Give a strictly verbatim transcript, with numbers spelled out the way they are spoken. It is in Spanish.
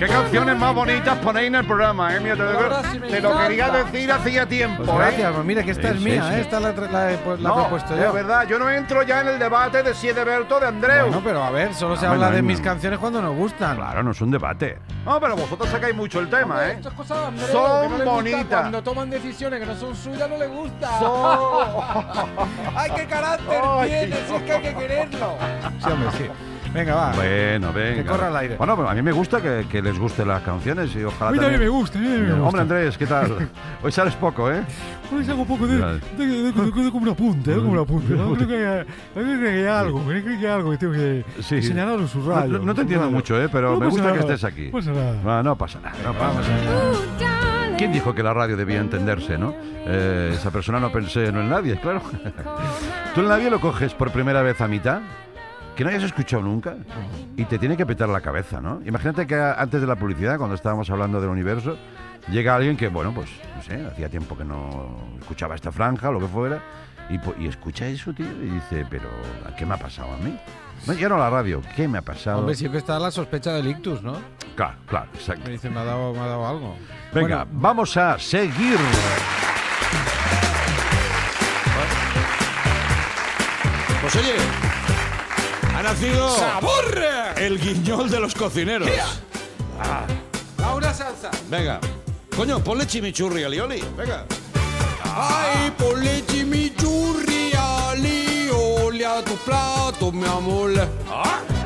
Qué canciones más bonitas ponéis en el programa, eh. Mira, te, lo, sí te lo quería decir hacía tiempo, Pues gracias, eh. pues mira que esta Sí, es sí, mía, sí. ¿eh? Esta la, la, la, he- la No, he propuesto es yo. verdad, yo no entro ya en el debate de si es de Berto o de Andreu. Bueno, pero a ver, solo se No, habla no, de no. mis canciones cuando nos gustan. Claro, no es un debate. No, pero vosotros sacáis mucho el tema, Hombre, ¿eh? esto es cosa de Andreu, Son que no le gusta. bonitas. Cuando toman decisiones que no son suyas, no le gusta. Son- ¡Ay, qué carácter Ay. tiene! Si es que hay que quererlo. Sí, hombre, sí. Venga, va. Bueno, venga. Que corra el aire. Bueno, pero a mí me gusta que, que les gusten las canciones y ojalá A mí también me también... gusta, a mí también me gusta. Hombre, Andrés, ¿qué tal? Hoy sales poco, ¿eh? Hoy hago un poco de, Vale. de, de, de- de- de- como un apunte, ¿eh? Como un apunte. ¿no? Creo que hay, creo que hay algo, creo que hay algo que tengo que, Sí. que señalar en su No, radio. no- no te entiendo mucho, ¿eh? Pero No me pasa gusta que nada, estés aquí. No pasa nada. No, no pasa nada. No pasa Vamos nada. allá. ¿Quién dijo que la radio debía entenderse, no? Eh, esa persona no pensé no en nadie, claro. ¿Tú en nadie lo coges por primera vez a mitad? Que no hayas escuchado nunca y te tiene que petar la cabeza, ¿no? Imagínate que antes de la publicidad, cuando estábamos hablando del universo, llega alguien que, bueno, pues, no sé, hacía tiempo que no escuchaba esta franja o lo que fuera, y, po- y escucha eso, tío, y dice, pero ¿qué me ha pasado a mí? No, ya no la radio, ¿qué me ha pasado? Hombre, siempre está la sospecha del ictus, ¿no? Claro, claro, exacto. Me dice, me ha dado, me ha dado algo. Venga, Bueno, vamos a seguir. Pues oye, ha nacido ¡Sabor! el guiñol de los cocineros. A una salsa. Venga, coño, ponle chimichurri alioli. Venga. Ay, ponle chimichurri, ali, oli a tu plato, mi amor.